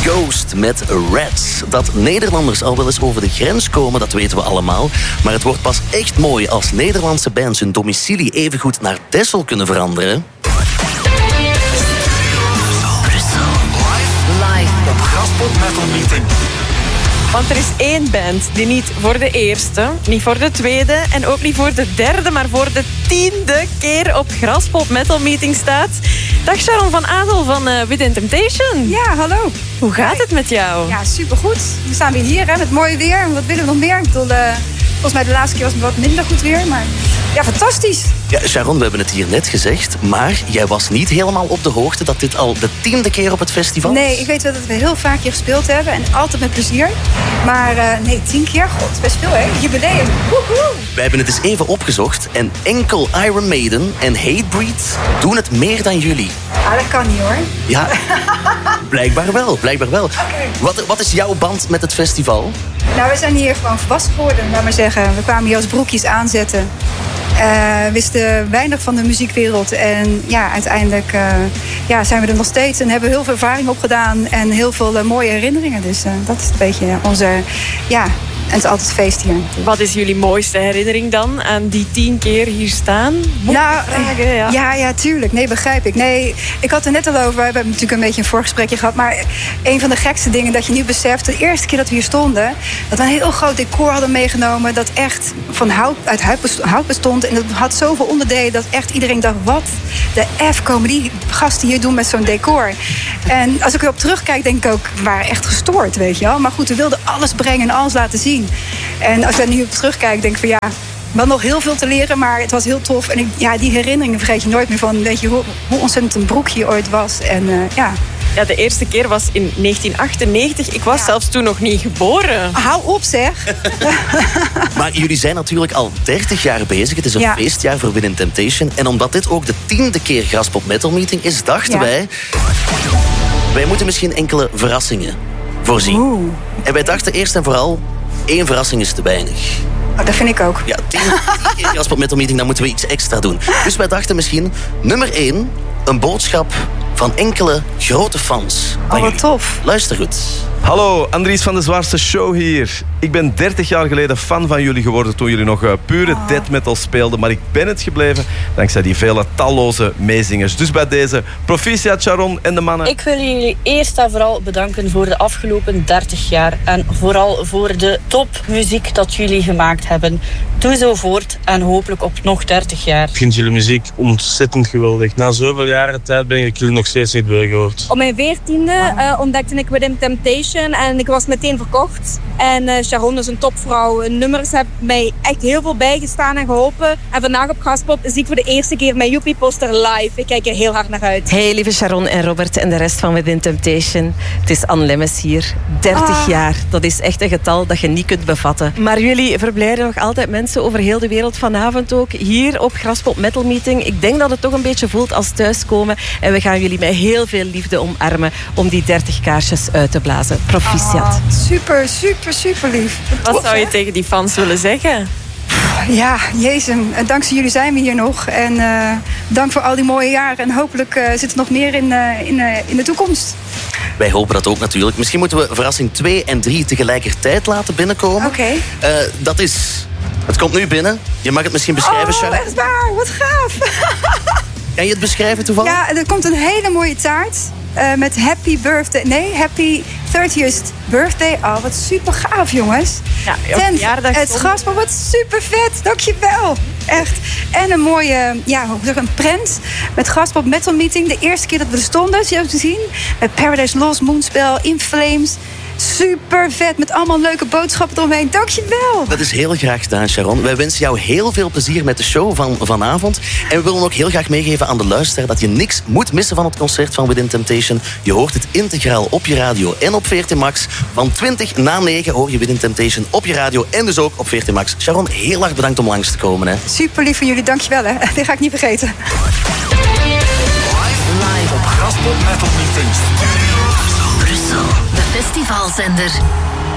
Ghost met Rats. Dat Nederlanders al wel eens over de grens komen, dat weten we allemaal. Maar het wordt pas echt mooi als Nederlandse bands hun domicilie evengoed naar Texel kunnen veranderen. Live op Graspop Metal Meeting. Want er is één band die niet voor de eerste, niet voor de tweede en ook niet voor de derde, maar voor de 10e keer op Graspop Metal Meeting staat. Dag Sharon van Adel van Within Temptation. Ja, hallo. Hoe gaat het met jou? Ja, supergoed. We staan weer hier hè, met mooi weer. Wat willen we nog meer? Ik bedoel, volgens mij de laatste keer was het wat minder goed weer, maar ja, fantastisch. Ja, Sharon, we hebben het hier net gezegd, maar jij was niet helemaal op de hoogte dat dit al de 10e keer op het festival is? Nee, ik weet wel dat we heel vaak hier gespeeld hebben en altijd met plezier. Maar nee, 10 keer, god, best veel hè. Jubileum. Woehoe. Wij hebben het eens even opgezocht en enkel Iron Maiden en Hatebreed doen het meer dan jullie. Ah, dat kan niet hoor. Ja, blijkbaar wel. Okay. Wat is jouw band met het festival? Nou, we zijn hier gewoon volwassen geworden, laat maar zeggen. We kwamen hier als broekjes aanzetten. Wisten weinig van de muziekwereld. En ja, uiteindelijk zijn we er nog steeds. En hebben heel veel ervaring opgedaan. En heel veel mooie herinneringen. Dus dat is een beetje onze... Ja, en het is altijd feest hier. Wat is jullie mooiste herinnering dan aan die 10 keer hier staan? Ja, tuurlijk. Nee, begrijp ik. Nee, ik had er net al over. We hebben natuurlijk een beetje een voorgesprekje gehad. Maar een van de gekste dingen dat je nu beseft... de eerste keer dat we hier stonden... dat we een heel groot decor hadden meegenomen... dat echt uit hout bestond. En dat had zoveel onderdelen dat echt iedereen dacht... wat de F komen die gasten hier doen met zo'n decor? En als ik erop terugkijk, denk ik ook... we waren echt gestoord, weet je wel. Maar goed, we wilden alles brengen en alles laten zien. En als ik daar nu op terugkijk, denk ik van ja... we hadden nog heel veel te leren, maar het was heel tof. En die herinneringen vergeet je nooit meer van... weet je, hoe ontzettend een broek hier ooit was. En Ja, de eerste keer was in 1998. Ik was zelfs toen nog niet geboren. Hou op, zeg. Maar jullie zijn natuurlijk al 30 jaar bezig. Het is een feestjaar voor Within Temptation. En omdat dit ook de 10e keer Graspop Metal Meeting is, dachten wij moeten misschien enkele verrassingen voorzien. En wij dachten eerst en vooral, 1 verrassing is te weinig. Oh, dat vind ik ook. Ja, 10 keer Graspop Metal Meeting, dan moeten we iets extra doen. Dus wij dachten misschien, nummer 1, een boodschap van enkele grote fans. Oh, wat tof. Luister goed. Hallo, Andries van de Zwaarste Show hier. Ik ben 30 jaar geleden fan van jullie geworden toen jullie nog pure death metal speelden. Maar ik ben het gebleven dankzij die vele talloze meezingers. Dus bij deze, proficiat Sharon en de mannen. Ik wil jullie eerst en vooral bedanken voor de afgelopen 30 jaar. En vooral voor de topmuziek dat jullie gemaakt hebben. Doe zo voort en hopelijk op nog 30 jaar. Ik vind jullie muziek ontzettend geweldig. Na zoveel jaren tijd ben ik jullie nog steeds niet bijgehoord. Op mijn 14e ontdekte ik Within Temptation en ik was meteen verkocht. En Sharon is een topvrouw. Nummers hebben mij echt heel veel bijgestaan en geholpen. En vandaag op Graspop zie ik voor de eerste keer mijn Joepie poster live. Ik kijk er heel hard naar uit. Hey lieve Sharon en Robert en de rest van Within Temptation. Het is Anne Lemmes hier. 30 jaar, dat is echt een getal dat je niet kunt bevatten. Maar jullie verblijden nog altijd mensen over heel de wereld, vanavond ook. Hier op Graspop Metal Meeting. Ik denk dat het toch een beetje voelt als thuiskomen. En we gaan jullie met heel veel liefde omarmen om die 30 kaarsjes uit te blazen. Proficiat. Super lief. Wat zou je tegen die fans willen zeggen? Ja, jezus. Dankzij jullie zijn we hier nog. En dank voor al die mooie jaren. En hopelijk zit er nog meer in de toekomst. Wij hopen dat ook natuurlijk. Misschien moeten we verrassing 2 en 3 tegelijkertijd laten binnenkomen. Oké. Dat is... Het komt nu binnen. Je mag het misschien beschrijven, Sharon. Oh, echt waar. Wat gaaf. Kan je het beschrijven toevallig? Ja, er komt een hele mooie taart. Met happy 30th birthday. Oh, wat super gaaf, jongens. Ja, het Graspop, wat super vet. Dankjewel. Echt. En een mooie, een prent met Graspop Metal Meeting. De eerste keer dat we er stonden, zie je te zien. Met Paradise Lost, Moonspell, In Flames. Super vet, met allemaal leuke boodschappen eromheen. Dankjewel. Dat is heel graag gedaan, Sharon. Wij wensen jou heel veel plezier met de show van vanavond. En we willen ook heel graag meegeven aan de luisteraar dat je niks moet missen van het concert van Within Temptation. Je hoort het integraal op je radio en op 14 Max. Van 20 na 9 hoor je Within Temptation op je radio en dus ook op 14 Max. Sharon, heel erg bedankt om langs te komen. Hè. Super lief van jullie, dankjewel. Hè. Dat ga ik niet vergeten. Live op Graspop Metal Meeting. Brussel, de festivalzender.